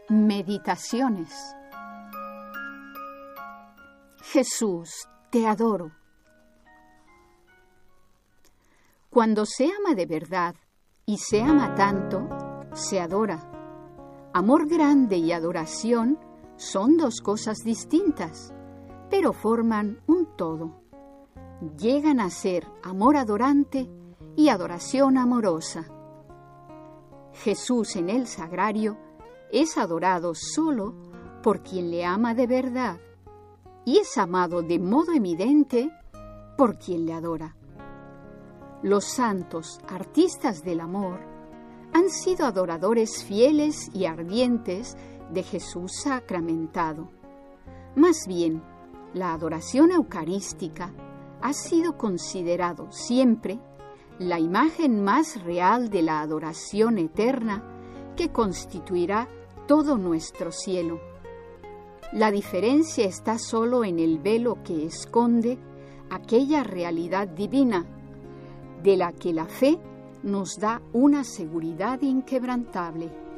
Meditaciones. Jesús, te adoro. Cuando se ama de verdad y se ama tanto, se adora. Amor grande y adoración son dos cosas distintas, pero forman un todo. Llegan a ser amor adorante y adoración amorosa. Jesús en el sagrario es adorado solo por quien le ama de verdad y es amado de modo evidente por quien le adora. Los santos artistas del amor han sido adoradores fieles y ardientes de Jesús sacramentado. Más bien, la adoración eucarística ha sido considerado siempre la imagen más real de la adoración eterna que constituirá todo nuestro cielo. La diferencia está solo en el velo que esconde aquella realidad divina, de la que la fe nos da una seguridad inquebrantable.